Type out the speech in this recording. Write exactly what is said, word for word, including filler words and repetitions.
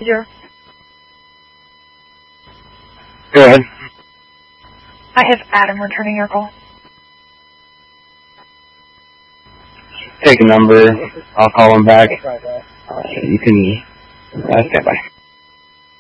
Zero. Go ahead. I have Adam returning your call. Take a number. I'll call him back. Uh, you can uh, stand by.